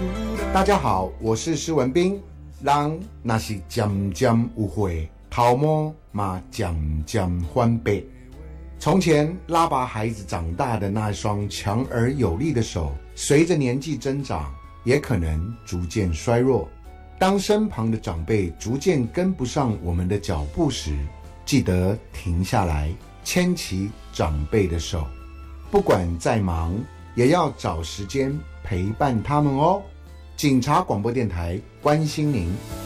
大家好，我是施文斌。人那是渐渐有岁，头毛嘛渐渐翻白。从前拉拔孩子长大的那双强而有力的手，随着年纪增长，也可能逐渐衰弱。当身旁的长辈逐渐跟不上我们的脚步时，记得停下来，牵起长辈的手，不管再忙，也要找时间陪伴他们哦。警察广播电台关心您。